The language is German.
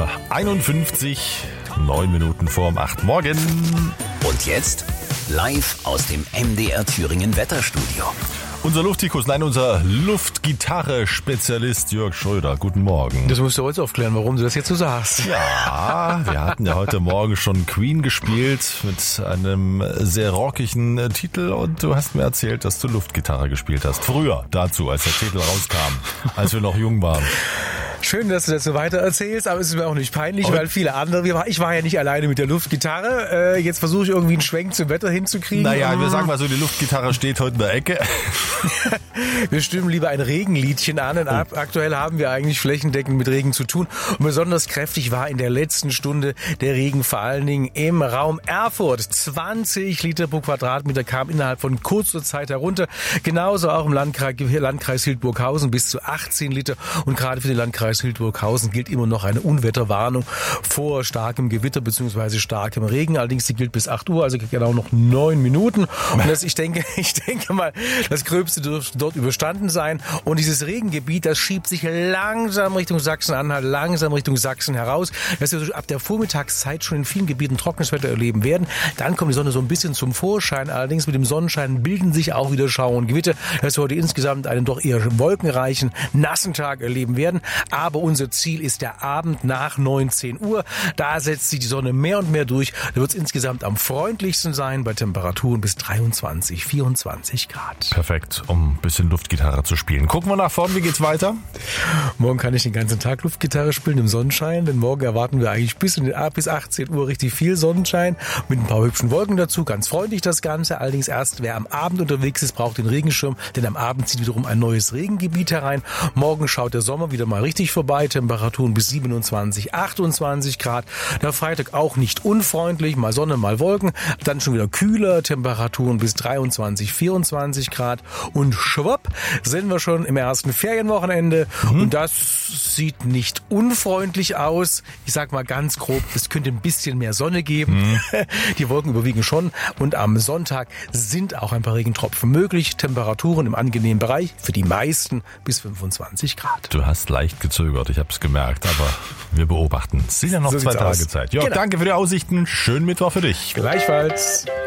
7:51, 9 Minuten vorm 8 morgen. Und jetzt live aus dem MDR Thüringen Wetterstudio. Unser Luftikus, nein, unser Luftgitarre-Spezialist Jörg Schröder. Guten Morgen. Das musst du heute aufklären, warum du das jetzt so sagst. Ja, wir hatten ja heute Morgen schon Queen gespielt mit einem sehr rockigen Titel und du hast mir erzählt, dass du Luftgitarre gespielt hast. Früher dazu, als der Titel rauskam, als wir noch jung waren. Schön, dass du das so weiter erzählst, aber es ist mir auch nicht peinlich, weil viele andere, ich war ja nicht alleine mit der Luftgitarre. Jetzt versuche ich irgendwie einen Schwenk zum Wetter hinzukriegen. Naja, wir sagen mal so, die Luftgitarre steht heute in der Ecke. Wir stimmen lieber ein Regenliedchen an. Und aktuell haben wir eigentlich flächendeckend mit Regen zu tun. Und besonders kräftig war in der letzten Stunde der Regen vor allen Dingen im Raum Erfurt. 20 Liter pro Quadratmeter kam innerhalb von kurzer Zeit herunter. Genauso auch im Landkreis Hildburghausen bis zu 18 Liter. Und gerade für den Landkreis Hildburghausen gilt immer noch eine Unwetterwarnung vor starkem Gewitter bzw. starkem Regen. Allerdings die gilt bis 8 Uhr, also genau noch 9 Minuten. Und ich denke mal, das Gröbste dürfte dort überstanden sein. Und dieses Regengebiet, das schiebt sich langsam Richtung Sachsen-Anhalt, langsam Richtung Sachsen heraus. Dass wir ab der Vormittagszeit schon in vielen Gebieten trockenes Wetter erleben werden. Dann kommt die Sonne so ein bisschen zum Vorschein. Allerdings mit dem Sonnenschein bilden sich auch wieder Schauer und Gewitter, dass wir heute insgesamt einen doch eher wolkenreichen, nassen Tag erleben werden. Aber unser Ziel ist der Abend nach 19 Uhr. Da setzt sich die Sonne mehr und mehr durch. Da wird es insgesamt am freundlichsten sein bei Temperaturen bis 23, 24 Grad. Perfekt, um ein bisschen Luftgitarre zu spielen. Gucken wir nach vorn, wie geht's weiter? Morgen kann ich den ganzen Tag Luftgitarre spielen im Sonnenschein, denn morgen erwarten wir eigentlich bis 18 Uhr richtig viel Sonnenschein mit ein paar hübschen Wolken dazu. Ganz freundlich das Ganze. Allerdings erst, wer am Abend unterwegs ist, braucht den Regenschirm, denn am Abend zieht wiederum ein neues Regengebiet herein. Morgen schaut der Sommer wieder mal richtig vorbei. Temperaturen bis 27, 28 Grad. Der Freitag auch nicht unfreundlich. Mal Sonne, mal Wolken. Dann schon wieder kühler. Temperaturen bis 23, 24 Grad. Und schwupp sind wir schon im ersten Ferienwochenende. Und das sieht nicht unfreundlich aus. Ich sag mal ganz grob, es könnte ein bisschen mehr Sonne geben. Die Wolken überwiegen schon. Und am Sonntag sind auch ein paar Regentropfen möglich. Temperaturen im angenehmen Bereich. Für die meisten bis 25 Grad. Du hast leicht gezögert, ich habe es gemerkt, aber wir beobachten. Es sind ja noch so 2 Tage Zeit. Jörg, genau. Danke für die Aussichten. Schönen Mittwoch für dich. Gleichfalls.